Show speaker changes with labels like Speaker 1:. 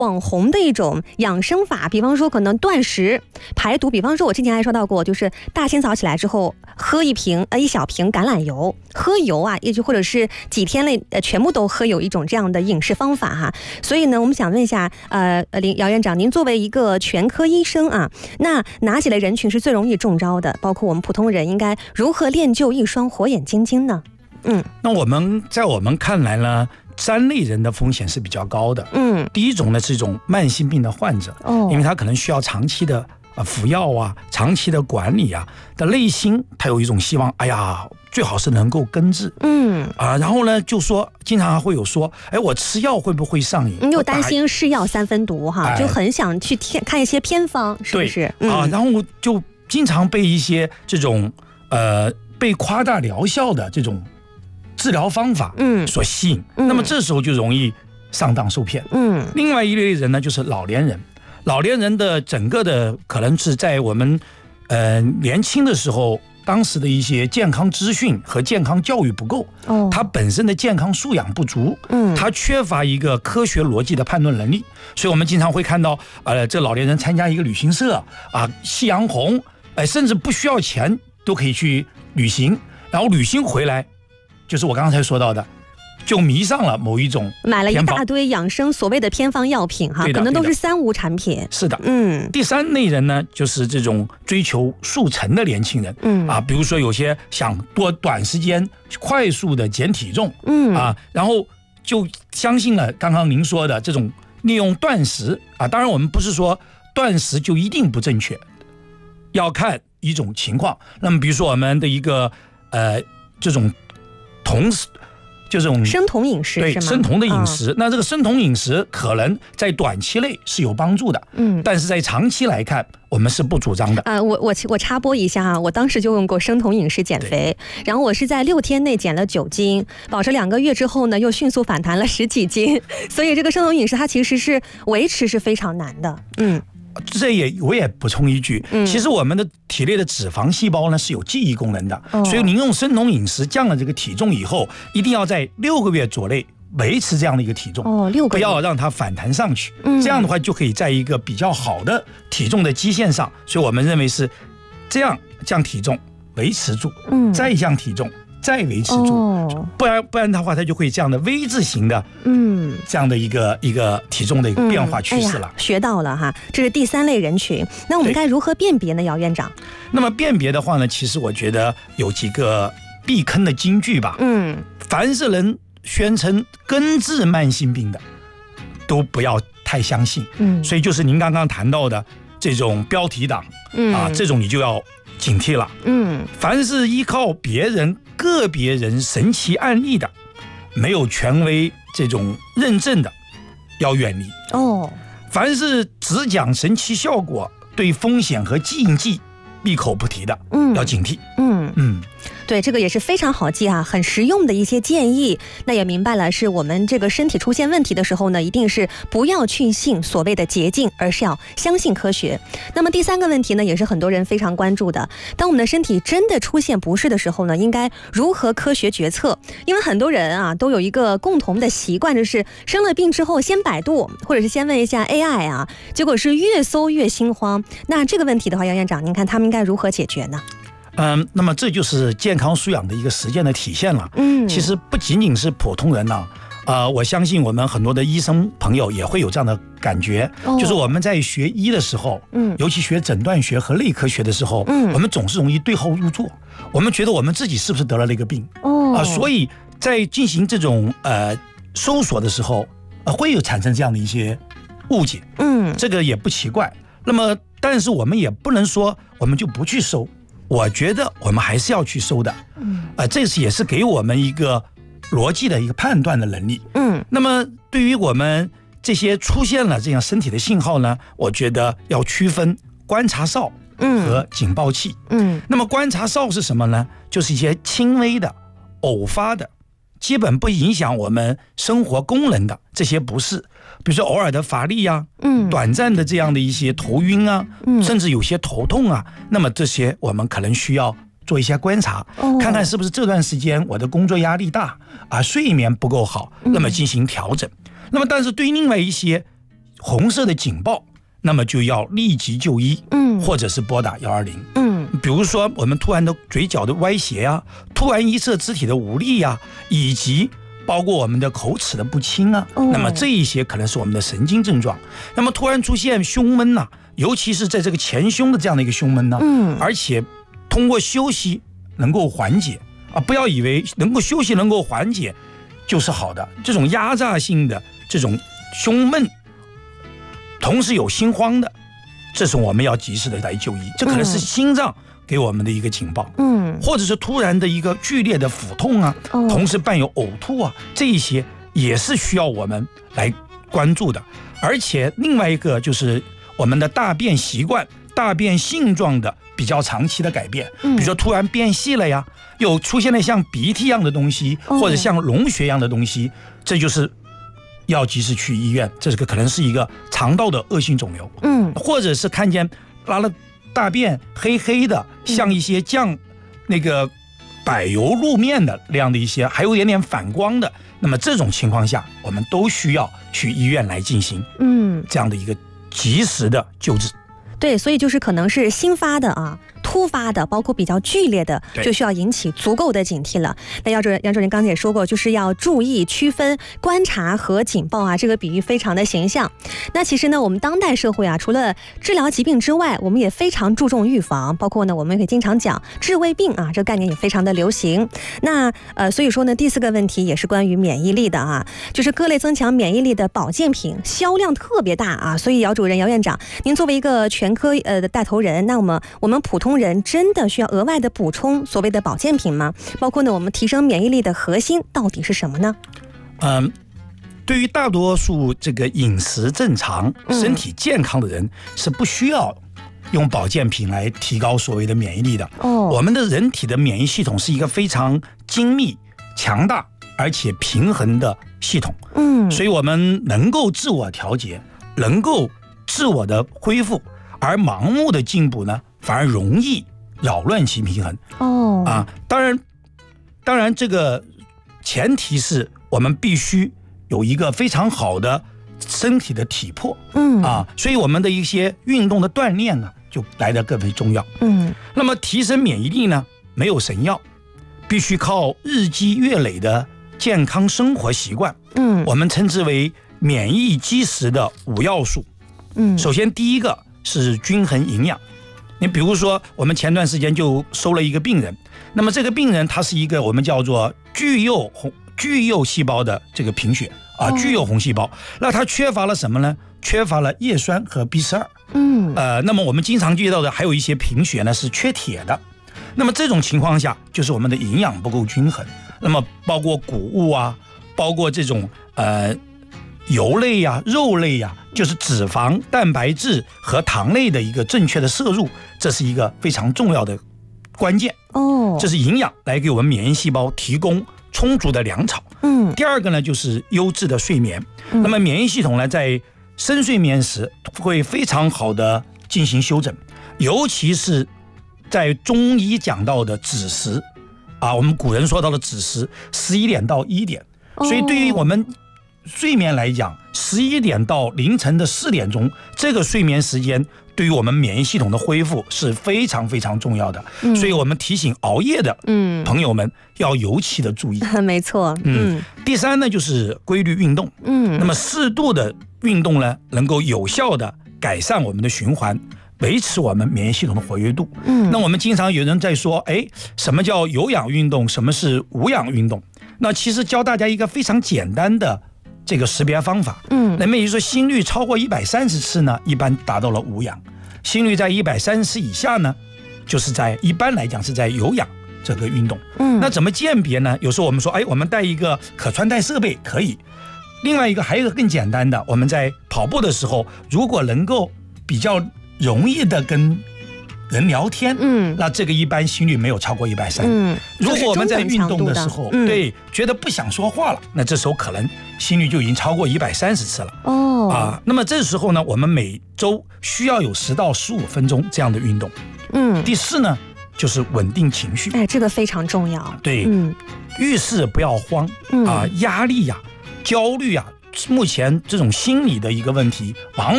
Speaker 1: 网红的一种养生法，比方说可能断食排毒，比方说我之前还说到过，就是大清早起来之后喝一小瓶橄榄油，喝油啊，也就或者是几天内全部都喝油，一种这样的饮食方法哈。所以呢，我们想问一下，姚院长，您作为一个全科医生啊，那哪几类人群是最容易中招的？包括我们普通人应该如何练就一双火眼金睛呢？
Speaker 2: 那在我们看来呢，3类人的风险是比较高的。第一种呢是一种慢性病的患者，因为他可能需要长期的服药啊，长期的管理啊，的内心他有一种希望，哎呀，最好是能够根治。然后呢就说经常还会有说，我吃药会不会上瘾？
Speaker 1: 又担心是药3分毒哈，就很想去看一些偏方，是不是？
Speaker 2: 然后就经常被一些这种被夸大疗效的这种治疗方法所吸引，那么这时候就容易上当受骗。另外一类人呢，就是老年人。老年人的整个的可能是在我们年轻的时候，当时的一些健康资讯和健康教育不够，他本身的健康素养不足，他缺乏一个科学逻辑的判断能力，所以我们经常会看到这老年人参加一个旅行社夕阳红，甚至不需要钱都可以去旅行，然后旅行回来就是我刚才说到的，就迷上了某一种
Speaker 1: 买了一大堆养生所谓的偏方药品哈，可能都是3无产品。
Speaker 2: 是的，第3类人呢，就是这种追求速成的年轻人，比如说有些想短时间快速的减体重，然后就相信了刚刚您说的这种利用断食当然我们不是说断食就一定不正确，要看一种情况。那么比如说我们的一个这种就这种
Speaker 1: 生酮饮食，
Speaker 2: 对，生酮的饮食，那这个生酮饮食可能在短期内是有帮助的，但是在长期来看，我们是不主张的。
Speaker 1: 我插播一下我当时就用过生酮饮食减肥，然后我是在6天内减了9斤，保持2个月之后呢，又迅速反弹了10几斤，所以这个生酮饮食它其实是维持是非常难的。
Speaker 2: 我也补充一句，其实我们的体内的脂肪细胞呢是有记忆功能的，所以您用生酮饮食降了这个体重以后，一定要在6个月左右维持这样的一个体重
Speaker 1: ，6个月
Speaker 2: 不要让它反弹上去，这样的话就可以在一个比较好的体重的基线上，所以我们认为是这样降体重维持住，再降体重再维持住，不然的话它就会这样的 V 字形的这样的一个体重的一个变化趋势了。
Speaker 1: 学到了哈，这是第3类人群。那我们该如何辨别呢，姚院长？
Speaker 2: 那么辨别的话呢，其实我觉得有几个避坑的金句吧。凡是能宣称根治慢性病的都不要太相信。所以就是您刚刚谈到的这种标题党这种你就要警惕了。凡是依靠别人个别人神奇案例的，没有权威这种认证的要远离。凡是只讲神奇效果，对风险和禁忌闭口不提的，要警惕。
Speaker 1: 对，这个也是非常好记很实用的一些建议。那也明白了，是我们这个身体出现问题的时候呢，一定是不要去信所谓的捷径，而是要相信科学。那么第3个问题呢，也是很多人非常关注的，当我们的身体真的出现不适的时候呢，应该如何科学决策？因为很多人都有一个共同的习惯，就是生了病之后先百度，或者是先问一下 AI 结果是越搜越心慌。那这个问题的话，姚院长，您看他们应该如何解决呢？
Speaker 2: 那么这就是健康素养的一个实践的体现了。其实不仅仅是普通人我相信我们很多的医生朋友也会有这样的感觉，就是我们在学医的时候，尤其学诊断学和内科学的时候，我们总是容易对号入座，我们觉得我们自己是不是得了那个病所以在进行这种搜索的时候，会有产生这样的一些误解。这个也不奇怪。那么但是我们也不能说我们就不去搜，我觉得我们还是要去搜的。这也是给我们一个逻辑的一个判断的能力。那么对于我们这些出现了这样身体的信号呢，我觉得要区分观察哨和警报器。那么观察哨是什么呢？就是一些轻微的偶发的基本不影响我们生活功能的这些不适，比如说偶尔的乏力短暂的这样的一些头晕甚至有些头痛那么这些我们可能需要做一些观察，看看是不是这段时间我的工作压力大睡眠不够好，那么进行调整。那么但是对于另外一些红色的警报，那么就要立即就医，或者是拨打120。比如说我们突然的嘴角的歪斜啊，突然一侧肢体的无力啊，以及包括我们的口齿的不清啊，那么这一些可能是我们的神经症状。那么突然出现胸闷呐，尤其是在这个前胸的这样的一个胸闷呢，而且通过休息能够缓解啊，不要以为能够休息能够缓解就是好的，这种压榨性的这种胸闷，同时有心慌的，这是我们要及时的来就医，这可能是心脏给我们的一个警报，或者是突然的一个剧烈的腹痛啊，同时伴有呕吐啊，这一些也是需要我们来关注的。而且另外一个就是我们的大便习惯、大便性状的比较长期的改变，比如说突然变细了呀，又出现了像鼻涕一样的东西，或者像脓血一样的东西，这就是要及时去医院，这个可能是一个肠道的恶性肿瘤，或者是看见拉了大便黑黑的，像一些那个柏油路面的那样的一些，还有一点点反光的，那么这种情况下，我们都需要去医院来进行这样的一个及时的救治。
Speaker 1: 对，所以就是可能是新发的啊，突发的，包括比较剧烈的，就需要引起足够的警惕了。那杨主任刚才也说过，就是要注意区分观察和警报啊，这个比喻非常的形象。那其实呢，我们当代社会啊，除了治疗疾病之外，我们也非常注重预防，包括呢，我们也经常讲治未病啊，这个概念也非常的流行。那所以说呢，第4个问题也是关于免疫力的啊，就是各类增强免疫力的保健品销量特别大啊，所以姚主任、姚院长，您作为一个全科的带头人，那我们普通人真的需要额外的补充所谓的保健品吗？包括呢，我们提升免疫力的核心到底是什么呢？
Speaker 2: 对于大多数这个饮食正常、身体健康的人，是不需要用保健品来提高所谓的免疫力的。我们的人体的免疫系统是一个非常精密、强大而且平衡的系统。所以我们能够自我调节，能够自我的恢复，而盲目的进补呢，反而容易扰乱其平衡。当然这个前提是我们必须有一个非常好的身体的体魄。所以我们的一些运动的锻炼呢，就来得更为重要。那么提升免疫力呢，没有神药，必须靠日积月累的健康生活习惯。我们称之为免疫基石的5要素。首先第一个是均衡营养。你比如说，我们前段时间就收了一个病人，那么这个病人他是一个我们叫做巨幼细胞的这个贫血啊，巨幼红细胞。那他缺乏了什么呢？缺乏了叶酸和 B12。那么我们经常遇到的还有一些贫血呢是缺铁的。那么这种情况下，就是我们的营养不够均衡。那么包括谷物啊，包括这种油类呀、肉类呀，就是脂肪、蛋白质和糖类的一个正确的摄入，这是一个非常重要的关键。这是营养来给我们免疫细胞提供充足的粮草。第二个呢，就是优质的睡眠。那么免疫系统呢，在深睡眠时会非常好的进行休整，尤其是在中医讲到的子时啊，我们古人说到的子时11点到1点，所以对于我们睡眠来讲，11点到凌晨的4点钟，这个睡眠时间对于我们免疫系统的恢复是非常非常重要的。所以我们提醒熬夜的朋友们要尤其的注意。
Speaker 1: 没错。
Speaker 2: 第3呢，就是规律运动。那么适度的运动呢，能够有效的改善我们的循环，维持我们免疫系统的活跃度。那我们经常有人在说，什么叫有氧运动，什么是无氧运动？那其实教大家一个非常简单的这个识别方法。那么也就是说，心率超过130次呢，一般达到了无氧；心率在130次以下呢，就是一般来讲是在有氧这个运动。那怎么鉴别呢？有时候我们说，我们带一个可穿戴设备可以。另外一个还有一个更简单的，我们在跑步的时候，如果能够比较容易的跟人聊天，那这个一般心率没有超过130。如果我们在运动的时候，觉得不想说话了，那这时候可能心率就已经超过130次了。那么这时候呢，我们每周需要有10到15分钟这样的运动。第4呢，就是稳定情绪。
Speaker 1: 这个非常重要。
Speaker 2: 对，遇事不要慌压力呀、焦虑目前这种心理的一个问题，往